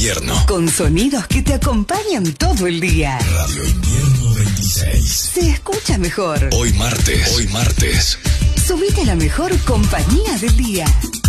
Invierno. Con sonidos que te acompañan todo el día. Radio Invierno 26. Se escucha mejor. Hoy martes. Subite a la mejor compañía del día.